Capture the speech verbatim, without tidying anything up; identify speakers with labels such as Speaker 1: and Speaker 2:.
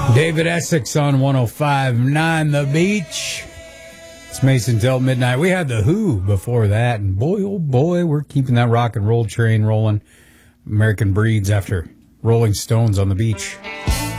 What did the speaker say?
Speaker 1: David Essex on one oh five point nine The Beach. It's Mason till midnight. We had The Who before that, and boy, oh boy, we're keeping that rock and roll train rolling. American Breeds after Rolling Stones on the Beach.